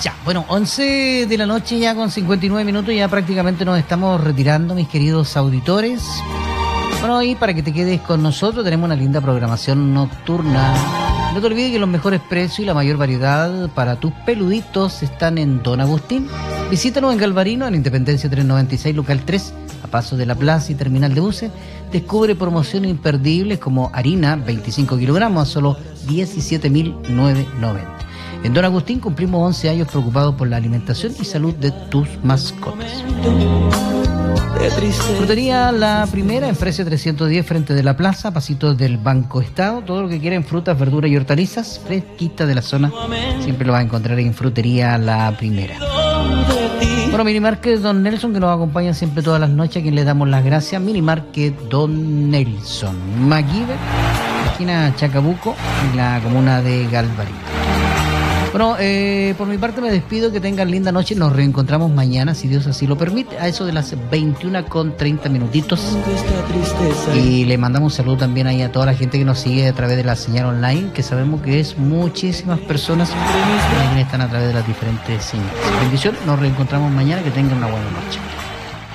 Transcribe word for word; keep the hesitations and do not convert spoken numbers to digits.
Ya, bueno, once de la noche ya con cincuenta y nueve minutos, ya prácticamente nos estamos retirando, mis queridos auditores. Bueno, y para que te quedes con nosotros, tenemos una linda programación nocturna. No te olvides que los mejores precios y la mayor variedad para tus peluditos están en Don Agustín. Visítanos en Galvarino, en Independencia trescientos noventa y seis, local tres, a paso de la plaza y terminal de buses. Descubre promociones imperdibles como harina, veinticinco kilogramos, a solo diecisiete mil novecientos noventa. En Don Agustín cumplimos once años preocupados por la alimentación y salud de tus mascotas. Frutería La Primera en Fresia trescientos diez, frente de la plaza, pasitos del Banco Estado. Todo lo que quieran, frutas, verduras y hortalizas fresquitas de la zona, siempre lo vas a encontrar en Frutería La Primera. Bueno, Minimarket Don Nelson, que nos acompaña siempre todas las noches, a quien le damos las gracias. Minimarket Don Nelson, MacGyver, esquina Chacabuco, en la comuna de Galvarino. Bueno, eh, por mi parte me despido, que tengan linda noche. Nos reencontramos mañana, si Dios así lo permite, a eso de las veintiuna con treinta minutitos. Y le mandamos un saludo también ahí a toda la gente que nos sigue a través de la señal online, que sabemos que es muchísimas personas que están a través de las diferentes señales. Bendición, nos reencontramos mañana, que tengan una buena noche.